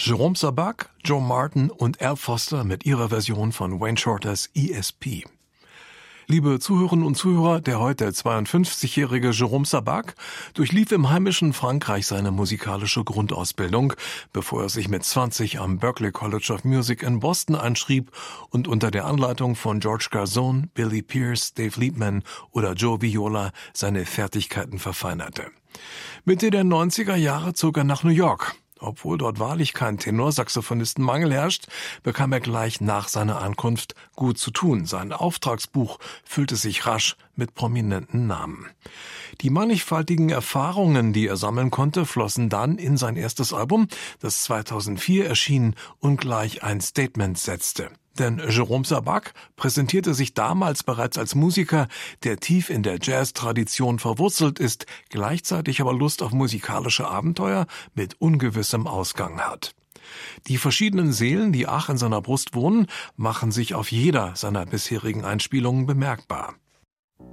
Jerome Sabak, Joe Martin und Al Foster mit ihrer Version von Wayne Shorters ESP. Liebe Zuhörerinnen und Zuhörer, der heute 52-jährige Jerome Sabak durchlief im heimischen Frankreich seine musikalische Grundausbildung, bevor er sich mit 20 am Berklee College of Music in Boston einschrieb und unter der Anleitung von George Garzone, Billy Pierce, Dave Liebman oder Joe Viola seine Fertigkeiten verfeinerte. Mitte der 90er Jahre zog er nach New York. Obwohl dort wahrlich kein Tenorsaxophonistenmangel herrscht, bekam er gleich nach seiner Ankunft gut zu tun. Sein Auftragsbuch füllte sich rasch mit prominenten Namen. Die mannigfaltigen Erfahrungen, die er sammeln konnte, flossen dann in sein erstes Album, das 2004 erschien und gleich ein Statement setzte. Denn Jerome Sabak präsentierte sich damals bereits als Musiker, der tief in der Jazz-Tradition verwurzelt ist, gleichzeitig aber Lust auf musikalische Abenteuer mit ungewissem Ausgang hat. Die verschiedenen Seelen, die in seiner Brust wohnen, machen sich auf jeder seiner bisherigen Einspielungen bemerkbar.